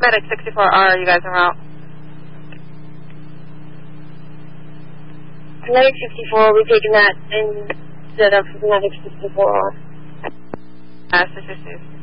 Medic 64R, you guys are out. Medic 64, we're taking that instead of Medic 64R. Yes, this is safe.